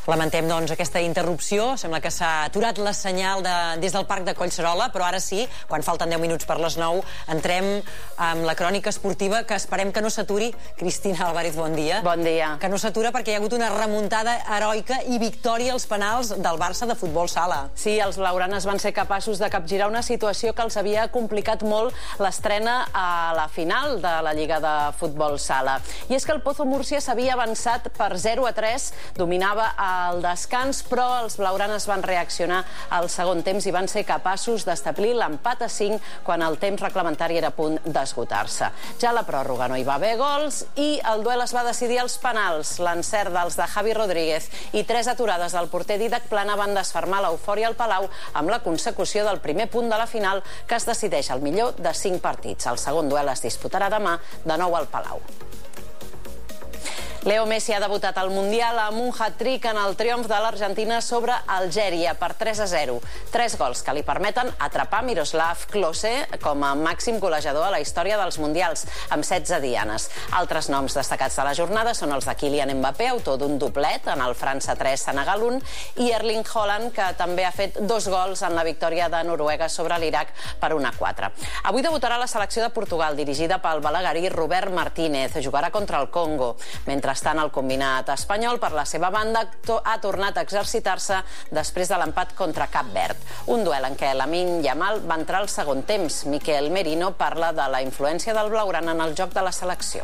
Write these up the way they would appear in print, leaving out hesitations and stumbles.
Lamentem, doncs, aquesta interrupció. Sembla que s'ha aturat la senyal des del Parc de Collserola, però ara sí, quan falten 10 minuts per les 9, entrem amb la crònica esportiva, que esperem que no s'aturi. Cristina Álvarez, bon dia. Bon dia. Que no s'atura perquè hi ha hagut una remuntada heroica i victòria als penals del Barça de futbol sala. Sí, els blaugranes van ser capaços de capgirar una situació que els havia complicat molt l'estrena a la final de la Lliga de Futbol Sala. I és que el Pozo Múrcia s'havia avançat per 0-3, dominava al descans, però els blaugranes van reaccionar al segon temps i van ser capaços d'establir l'empat a 5 quan el temps reglamentari era a punt d'esgotar-se. Ja a la pròrroga no hi va haver gols i el duel es va decidir als penals. L'encert dels de Javi Rodríguez i 3 aturades del porter Dídac Plana van desfermar l'eufòria al Palau amb la consecució del primer punt de la final, que es decideix al millor de 5 partits. El segon duel es disputarà demà, de nou al Palau. Leo Messi ha debutat al Mundial amb un hat-trick en el triomf de l'Argentina sobre Algèria per 3-0. 3 gols que li permeten atrapar Miroslav Klose com a màxim golejador a la història dels Mundials, amb 16 dianes. Altres noms destacats de la jornada són els de Kylian Mbappé, autor d'un doblet en el França 3, Senegal 1, i Erling Haaland, que també ha fet 2 gols en la victòria de Noruega sobre l'Iraq per 1-4. Avui debutarà la selecció de Portugal, dirigida pel balegarí Robert Martínez. Jugarà contra el Congo. Mentrestant, el combinat espanyol, per la seva banda, ha tornat a exercitar-se després de l'empat contra Cap Verd. Un duel en què Lamine Yamal va entrar al segon temps. Miquel Merino parla de la influència del blaugrana en el joc de la selecció.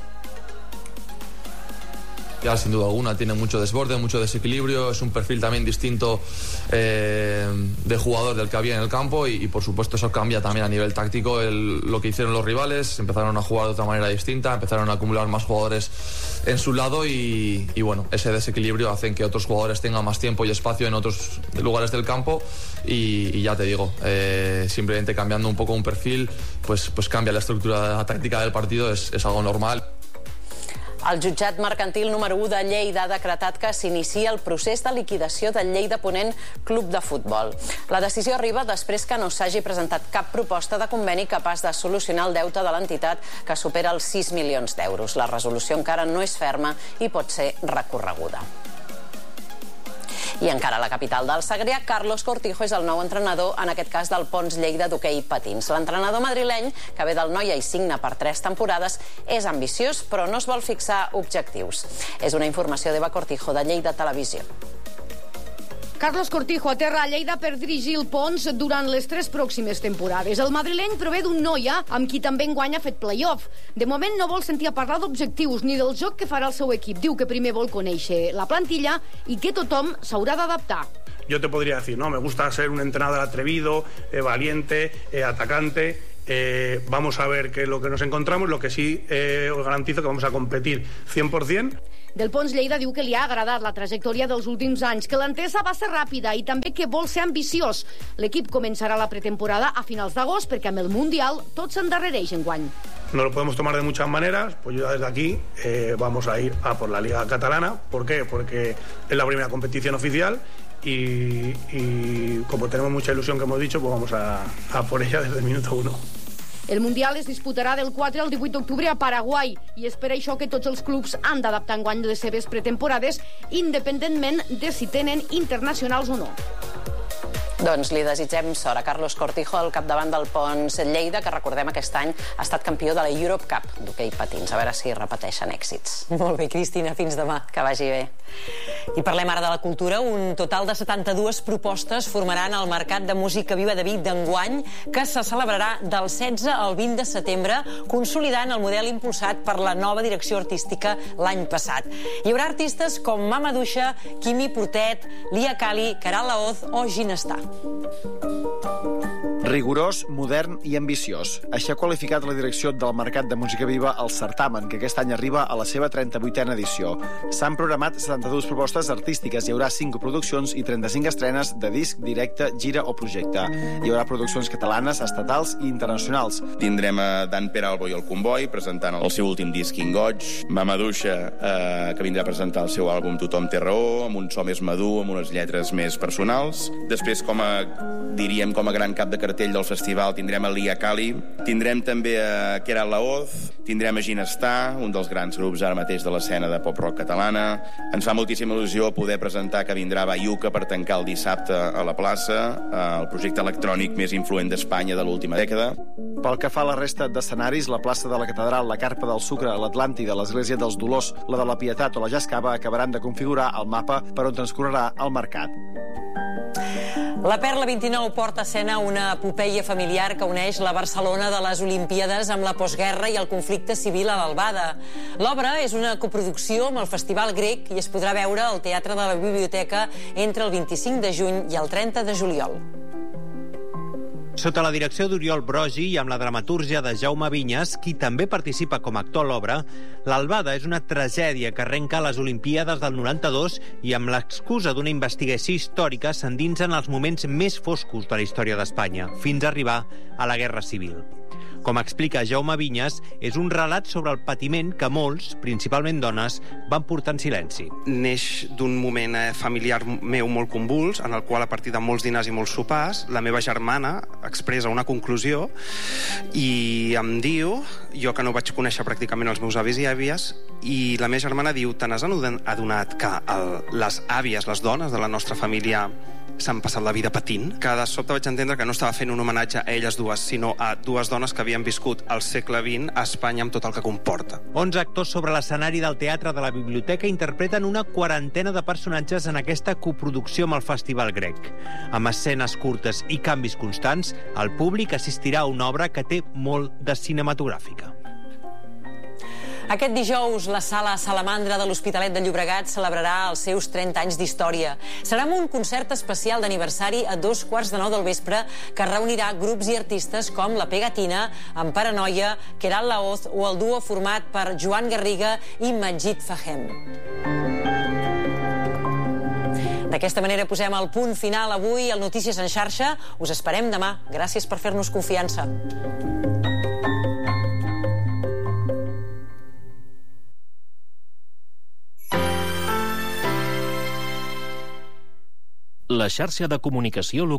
Ya, sin duda alguna, tiene mucho desborde, mucho desequilibrio, es un perfil también distinto de jugador del que había en el campo y por supuesto eso cambia también a nivel táctico lo que hicieron los rivales. Empezaron a jugar de otra manera distinta, empezaron a acumular más jugadores en su lado y bueno, ese desequilibrio hace que otros jugadores tengan más tiempo y espacio en otros lugares del campo y ya te digo, simplemente cambiando un poco un perfil, pues cambia la estructura táctica del partido, es algo normal. El jutjat mercantil número 1 de Lleida ha decretat que s'inicia el procés de liquidació del Lleida Ponent Club de Futbol. La decisió arriba després que no s'hagi presentat cap proposta de conveni capaç de solucionar el deute de l'entitat, que supera els 6 milions d'euros. La resolució encara no és ferma i pot ser recorreguda. I encara a la capital del Segrià, Carlos Cortijo és el nou entrenador, en aquest cas del Pons Lleida d'hoquei patins. L'entrenador madrileny, que ve del Noia i signa per 3 temporades, és ambiciós, però no es vol fixar objectius. És una informació d'Eva Cortijo, de Lleida Televisió. Carlos Cortijo aterra a Lleida per dirigir el Pons durant les 3 pròximes temporades. El madrileny prové d'un Noia amb qui també enguany ha fet play-off. De moment no vol sentir a parlar d'objectius ni del joc que farà el seu equip. Diu que primer vol conèixer la plantilla i que tothom s'haurà d'adaptar. Yo te podría decir, no, me gusta ser un entrenador atrevido, valiente, atacante. Vamos a ver qué es lo que nos encontramos. Lo que sí os garantizo que vamos a competir 100%. Del Pons Lleida diu que li ha agradat la trajectòria dels últims anys, que l'entesa va ser ràpida i també que vol ser ambiciós. L'equip començarà la pretemporada a finals d'agost perquè amb el Mundial tot s'endarrereix enguany. No lo podemos tomar de muchas maneras, pues yo desde aquí vamos a ir a por la Liga Catalana. ¿Por qué? Porque es la primera competición oficial y como tenemos mucha ilusión, que hemos dicho, pues vamos a por ella desde el minuto 1. El Mundial es disputarà del 4 al 18 d'octubre a Paraguai i és per això que tots els clubs han d'adaptar enguany les seves pretemporades, independentment de si tenen internacionals o no. Doncs li desitgem sort a Carlos Cortijo, al capdavant del Pons Lleida, que recordem aquest any ha estat campió de la Europe Cup d'hoquei patins. A veure si repeteixen èxits. Molt bé, Cristina, fins demà. Que vagi bé. I parlem ara de la cultura. Un total de 72 propostes formaran el Mercat de Música Viva de Vic d'enguany, que se celebrarà del 16 al 20 de setembre, consolidant el model impulsat per la nova direcció artística l'any passat. Hi haurà artistes com Mama Duixa, Quimi Portet, Lia Cali, Caral Laoz o Ginestar. Rigorós, modern i ambiciós. Així ha qualificat la direcció del Mercat de Música Viva al certamen, que aquest any arriba a la seva 38a edició. S'han programat 72 propostes artístiques, hi haurà 5 produccions i 35 estrenes de disc, directe, gira o projecte. Hi haurà produccions catalanes, estatals i internacionals. Tindrem a Dan Peralbo i el Comboi presentant el seu últim disc Ingoig, Mama Duixa, que vindrà a presentar el seu àlbum Tothom té raó, amb un so més madur, amb unes lletres més personals. Després, com a gran cap de cartell, cartell del festival tindrem a Lia Kali, tindrem també a Keral Laoz, tindrem a Ginestar, un dels grans grups ara mateix de l'escena de pop-rock catalana. Ens fa moltíssima il·lusió poder presentar que vindrà Bayuca per tancar el dissabte a la plaça, el projecte electrònic més influent d'Espanya de l'última dècada. Pel que fa a la resta d'escenaris, la plaça de la Catedral, la Carpa del Sucre, l'Atlàntida, l'Església dels Dolors, la de la Pietat o la Jascava acabaran de configurar el mapa per on transcorrerà el mercat. La Perla 29 porta a escena una epopeia familiar que uneix la Barcelona de les Olimpíades amb la postguerra i el conflicte civil a l'Albada. L'obra és una coproducció amb el Festival Grec i es podrà veure al Teatre de la Biblioteca entre el 25 de juny i el 30 de juliol. Sota la direcció d'Oriol Brogi i amb la dramatúrgia de Jaume Vinyes, qui també participa com a actor a l'obra, l'Albada és una tragèdia que arrenca a les Olimpíades del 92 i amb l'excusa d'una investigació històrica s'endinsa en els moments més foscos de la història d'Espanya, fins a arribar a la Guerra Civil. Com explica Jaume Vinyes, és un relat sobre el patiment que molts, principalment dones, van portar en silenci. Neix d'un moment familiar meu molt convuls, en el qual, a partir de molts dinars i molts sopars, la meva germana expressa una conclusió i em diu, jo que no vaig conèixer pràcticament els meus avis i àvies, i la meva germana diu, te n'has adonat que les àvies, les dones de la nostra família, s'han passat la vida patint, que de sobte vaig entendre que no estava fent un homenatge a elles dues, sinó a dues dones que havien viscut al segle XX a Espanya amb tot el que comporta. 11 actors sobre l'escenari del Teatre de la Biblioteca interpreten una quarantena de personatges en aquesta coproducció amb el Festival Grec. Amb escenes curtes i canvis constants, el públic assistirà a una obra que té molt de cinematogràfica. Aquest dijous, la Sala Salamandra de l'Hospitalet de Llobregat celebrarà els seus 30 anys d'història. Serà un concert especial d'aniversari a 8:45 del vespre que reunirà grups i artistes com la Pegatina, amb Paranoia, Keral Laoz o el duo format per Joan Garriga i Majid Fahem. D'aquesta manera posem el punt final avui al Notícies en xarxa. Us esperem demà. Gràcies per fer-nos confiança. La xarxa de comunicació local.